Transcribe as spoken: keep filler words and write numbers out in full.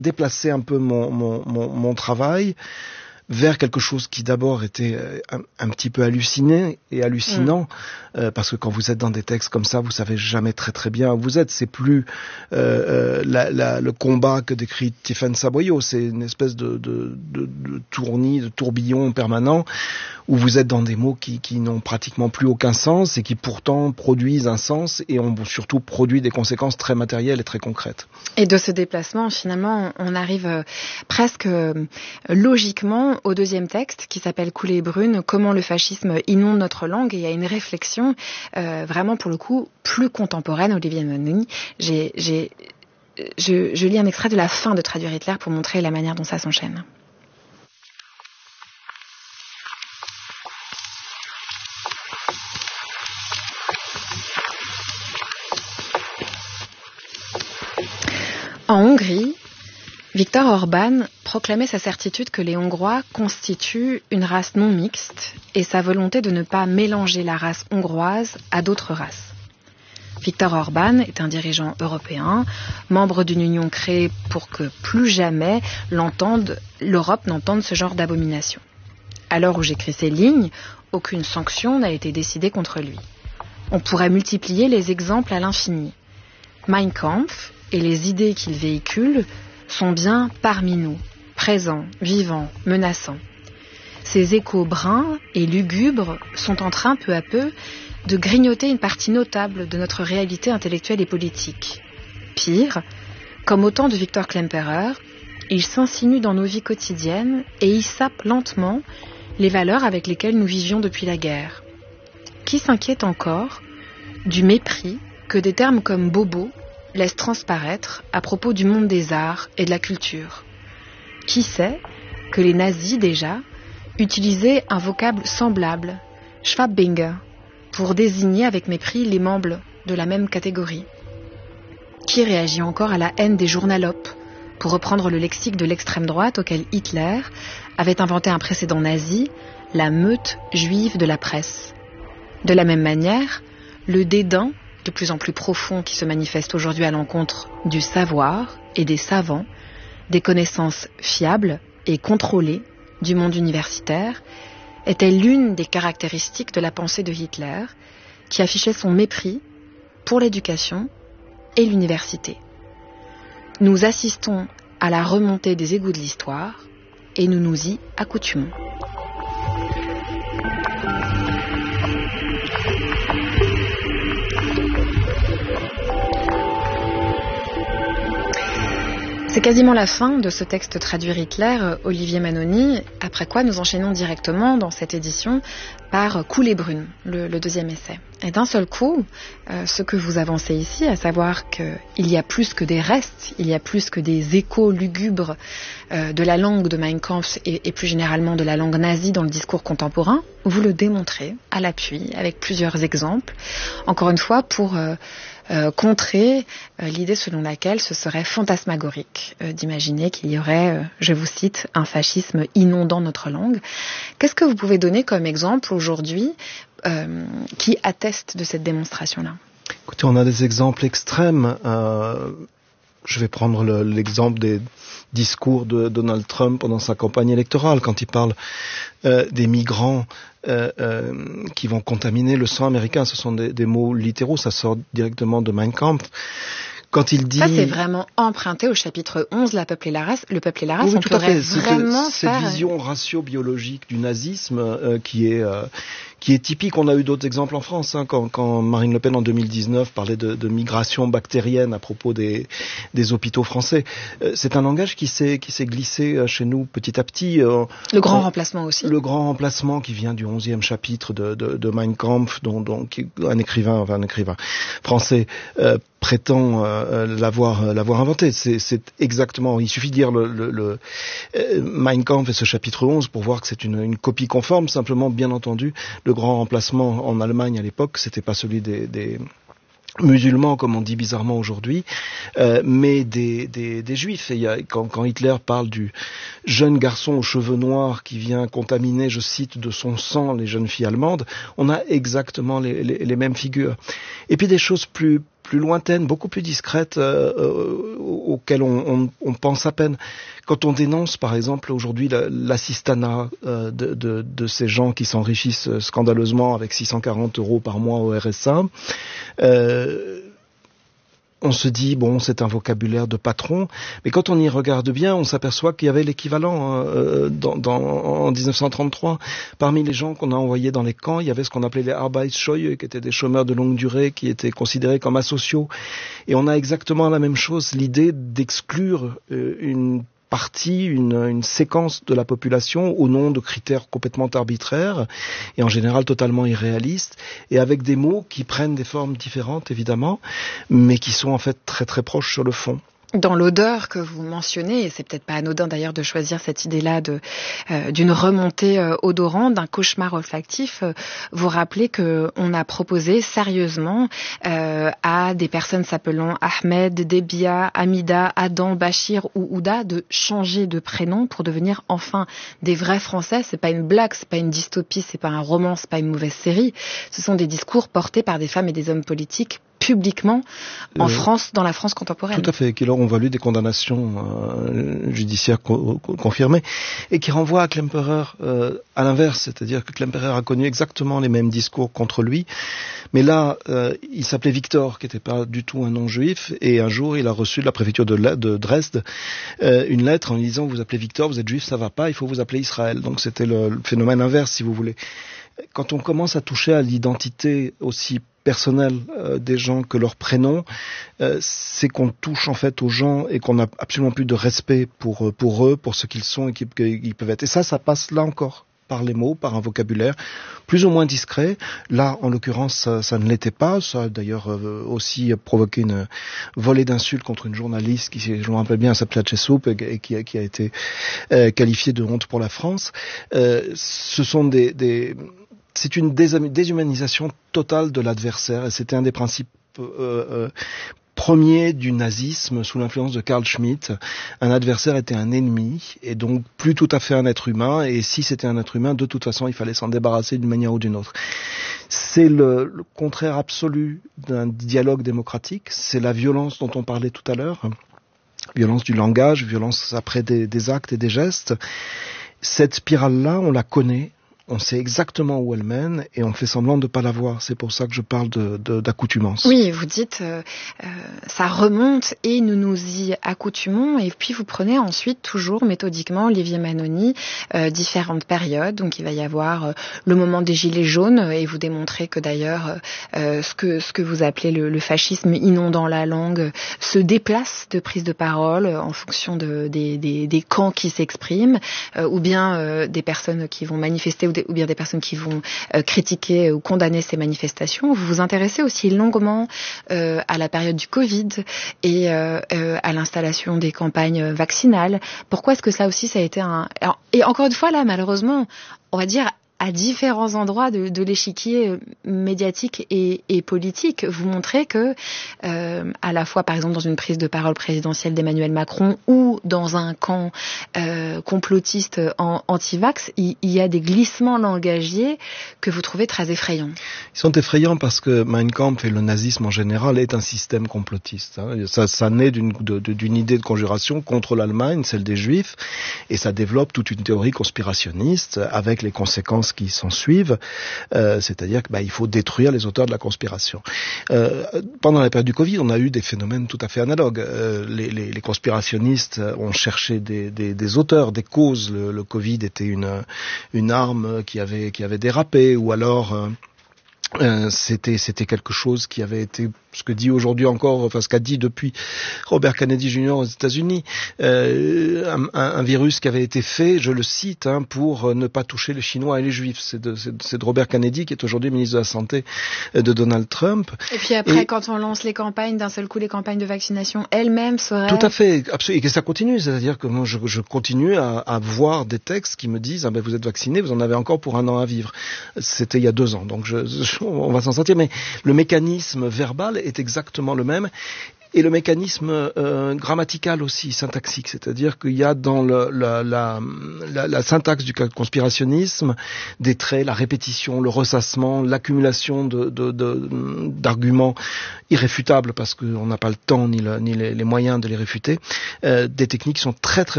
déplacé un peu mon, mon, mon, mon travail vers quelque chose qui d'abord était un, un petit peu halluciné et hallucinant, mmh. euh, parce que quand vous êtes dans des textes comme ça, vous savez jamais très très bien où vous êtes. C'est plus euh, la, la, le combat que décrit Tiffaine Saboyau, c'est une espèce de, de, de, de tournis, de tourbillon permanent, où vous êtes dans des mots qui, qui n'ont pratiquement plus aucun sens et qui pourtant produisent un sens et ont surtout produit des conséquences très matérielles et très concrètes. Et de ce déplacement, finalement, on arrive euh, presque euh, logiquement au deuxième texte qui s'appelle Coulée brune, comment le fascisme inonde notre langue, et il y a une réflexion euh, vraiment pour le coup plus contemporaine. Olivier Mannoni, j'ai, j'ai, je, je lis un extrait de la fin de Traduire Hitler pour montrer la manière dont ça s'enchaîne. En Hongrie, Viktor Orbán proclamait sa certitude que les Hongrois constituent une race non mixte et sa volonté de ne pas mélanger la race hongroise à d'autres races. Viktor Orbán est un dirigeant européen, membre d'une union créée pour que plus jamais l'entende, l'Europe n'entende ce genre d'abomination. À l'heure où j'écris ces lignes, aucune sanction n'a été décidée contre lui. On pourrait multiplier les exemples à l'infini. Mein Kampf et les idées qu'il véhicule sont bien parmi nous, présents, vivants, menaçants. Ces échos bruns et lugubres sont en train peu à peu de grignoter une partie notable de notre réalité intellectuelle et politique. Pire, comme au temps de Victor Klemperer, ils s'insinuent dans nos vies quotidiennes et y sapent lentement les valeurs avec lesquelles nous vivions depuis la guerre. Qui s'inquiète encore du mépris que des termes comme bobo laisse transparaître à propos du monde des arts et de la culture? Qui sait que les nazis, déjà, utilisaient un vocable semblable, Schwabbinger, pour désigner avec mépris les membres de la même catégorie? Qui réagit encore à la haine des journalopes, pour reprendre le lexique de l'extrême droite auquel Hitler avait inventé un précédent nazi, la meute juive de la presse? De la même manière, le dédain de plus en plus profond qui se manifeste aujourd'hui à l'encontre du savoir et des savants, des connaissances fiables et contrôlées du monde universitaire, était l'une des caractéristiques de la pensée de Hitler, qui affichait son mépris pour l'éducation et l'université. Nous assistons à la remontée des égouts de l'histoire et nous nous y accoutumons. C'est quasiment la fin de ce texte Traduire Hitler, Olivier Mannoni, après quoi nous enchaînons directement dans cette édition par Coulée brune, le, le deuxième essai. Et d'un seul coup, euh, ce que vous avancez ici, à savoir qu'il y a plus que des restes, il y a plus que des échos lugubres euh, de la langue de Mein Kampf et, et plus généralement de la langue nazie dans le discours contemporain, vous le démontrez à l'appui, avec plusieurs exemples, encore une fois pour... Euh, Euh, contrer euh, l'idée selon laquelle ce serait fantasmagorique euh, d'imaginer qu'il y aurait, euh, je vous cite, un fascisme inondant notre langue. Qu'est-ce que vous pouvez donner comme exemple aujourd'hui euh, qui atteste de cette démonstration-là? Écoutez, on a des exemples extrêmes. Euh, je vais prendre le, l'exemple des discours de Donald Trump pendant sa campagne électorale, quand il parle euh, des migrants euh, euh, qui vont contaminer le sang américain. Ce sont des, des mots littéraux, ça sort directement de Mein Kampf. Quand il dit... Ça, c'est vraiment emprunté au chapitre onze, La peuple et la race. Le peuple et la race, oui, on pourrait vraiment c'est faire... Cette vision ratio-biologique du nazisme euh, qui est... Euh, qui est typique. On a eu d'autres exemples en France, hein, quand, quand Marine Le Pen en deux mille dix-neuf parlait de, de migration bactérienne à propos des, des hôpitaux français. Euh, c'est un langage qui s'est, qui s'est glissé chez nous petit à petit. Euh, le grand on, remplacement aussi. Le grand remplacement qui vient du onzième chapitre de, de, de Mein Kampf, dont, dont un écrivain, enfin un écrivain français euh, prétend euh, l'avoir, euh, l'avoir inventé. C'est, c'est exactement. Il suffit de lire le, le, le euh, Mein Kampf et ce chapitre onze pour voir que c'est une, une copie conforme. Simplement, bien entendu, le grand remplacement en Allemagne à l'époque, c'était pas celui des, des musulmans, comme on dit bizarrement aujourd'hui, euh, mais des, des, des juifs. Et il y a, quand, quand Hitler parle du jeune garçon aux cheveux noirs qui vient contaminer, je cite, de son sang les jeunes filles allemandes, on a exactement les, les, les mêmes figures. Et puis des choses plus plus lointaines, beaucoup plus discrètes, euh, euh, auxquelles on, on, on pense à peine. Quand on dénonce, par exemple, aujourd'hui l'assistanat euh, de, de, de ces gens qui s'enrichissent scandaleusement avec six cent quarante euros par mois au R S A, euh, on se dit, bon, c'est un vocabulaire de patron, mais quand on y regarde bien, on s'aperçoit qu'il y avait l'équivalent euh, dans, dans, en dix-neuf cent trente-trois. Parmi les gens qu'on a envoyés dans les camps, il y avait ce qu'on appelait les Arbeitsscheue, qui étaient des chômeurs de longue durée, qui étaient considérés comme asociaux. Et on a exactement la même chose, l'idée d'exclure euh, une partie, une, une séquence de la population au nom de critères complètement arbitraires et en général totalement irréalistes et avec des mots qui prennent des formes différentes évidemment, mais qui sont en fait très très proches sur le fond. Dans l'odeur que vous mentionnez, et c'est peut-être pas anodin d'ailleurs de choisir cette idée-là de euh, d'une remontée euh, odorante, d'un cauchemar olfactif, euh, vous rappelez que on a proposé sérieusement euh, à des personnes s'appelant Ahmed, Debia, Hamida, Adam, Bachir ou Ouda de changer de prénom pour devenir enfin des vrais Français. C'est pas une blague, c'est pas une dystopie, c'est pas un roman, c'est pas une mauvaise série. Ce sont des discours portés par des femmes et des hommes politiques publiquement en euh, France, dans la France contemporaine. Tout à fait, qui leur ont valu des condamnations euh, judiciaires co- co- confirmées et qui renvoient à Klemperer euh, à l'inverse, c'est-à-dire que Klemperer a connu exactement les mêmes discours contre lui, mais là, euh, il s'appelait Victor, qui n'était pas du tout un nom juif, et un jour, il a reçu de la préfecture de, la, de Dresde euh, une lettre en lui disant « Vous appelez Victor, vous êtes juif, ça va pas, il faut vous appeler Israël ». Donc c'était le, le phénomène inverse, si vous voulez. Quand on commence à toucher à l'identité aussi personnel euh, des gens que leur prénom, euh, c'est qu'on touche en fait aux gens et qu'on n'a absolument plus de respect pour, pour eux, pour ce qu'ils sont et qu'ils peuvent être. Et ça, ça passe là encore par les mots, par un vocabulaire plus ou moins discret. Là, en l'occurrence, ça, ça ne l'était pas. Ça a d'ailleurs euh, aussi provoqué une volée d'insultes contre une journaliste qui, je me rappelle bien, s'appelait Chesoup et qui, qui a été euh, qualifiée de honte pour la France. Euh, ce sont des... des C'est une déshumanisation totale de l'adversaire et c'était un des principes euh, euh, premiers du nazisme sous l'influence de Carl Schmitt. Un adversaire était un ennemi et donc plus tout à fait un être humain et si c'était un être humain, de toute façon, il fallait s'en débarrasser d'une manière ou d'une autre. C'est le, le contraire absolu d'un dialogue démocratique, c'est la violence dont on parlait tout à l'heure, violence du langage, violence après des, des actes et des gestes. Cette spirale-là, on la connaît. On sait exactement où elle mène et on fait semblant de ne pas la voir. C'est pour ça que je parle de, de, d'accoutumance. Oui, vous dites euh, euh, ça remonte et nous nous y accoutumons et puis vous prenez ensuite toujours méthodiquement, Olivier Manoni, euh, différentes périodes. Donc il va y avoir euh, le moment des gilets jaunes et vous démontrez que d'ailleurs euh, ce que ce que vous appelez le, le fascisme inondant la langue se déplace de prise de parole en fonction de, des, des, des camps qui s'expriment euh, ou bien euh, des personnes qui vont manifester ou des ou bien des personnes qui vont euh, critiquer ou condamner ces manifestations. Vous vous intéressez aussi longuement euh, à la période du Covid et euh, euh, à l'installation des campagnes vaccinales. Pourquoi est-ce que ça aussi, ça a été un... Et encore une fois, là, malheureusement, on va dire à différents endroits de, de l'échiquier médiatique et, et politique, vous montrez que, euh, à la fois, par exemple, dans une prise de parole présidentielle d'Emmanuel Macron ou dans un camp euh, complotiste en, anti-vax, il, il y a des glissements langagiers que vous trouvez très effrayants. Ils sont effrayants parce que Mein Kampf et le nazisme en général est un système complotiste. Hein. Ça, ça naît d'une, de, d'une idée de conjuration contre l'Allemagne, celle des Juifs, et ça développe toute une théorie conspirationniste avec les conséquences qui s'en suivent, euh, c'est-à-dire qu'il bah, faut détruire les auteurs de la conspiration. Euh, pendant la période du Covid, on a eu des phénomènes tout à fait analogues. Euh, les, les, les conspirationnistes ont cherché des, des, des auteurs, des causes. Le, le Covid était une, une arme qui avait, qui avait dérapé, ou alors... Euh, Euh, c'était c'était quelque chose qui avait été ce que dit aujourd'hui encore, enfin ce qu'a dit depuis Robert Kennedy junior aux États-Unis, euh, un, un virus qui avait été fait, je le cite, hein, pour ne pas toucher les Chinois et les Juifs. C'est de, c'est, c'est de Robert Kennedy qui est aujourd'hui ministre de la Santé de Donald Trump. Et puis après, et, quand on lance les campagnes, d'un seul coup, les campagnes de vaccination elles-mêmes seraient... Tout à fait, absolument, et que ça continue, c'est-à-dire que moi je, je continue à, à voir des textes qui me disent ah ben vous êtes vacciné, vous en avez encore pour un an à vivre. C'était il y a deux ans, donc je, je on va s'en sortir, mais le mécanisme verbal est exactement le même. Et le mécanisme euh, grammatical aussi, syntaxique, c'est-à-dire qu'il y a dans le, la, la, la, la syntaxe du conspirationnisme des traits, la répétition, le ressassement, l'accumulation de, de, de, d'arguments irréfutables parce qu'on n'a pas le temps ni, le, ni les, les moyens de les réfuter, euh, des techniques qui sont très très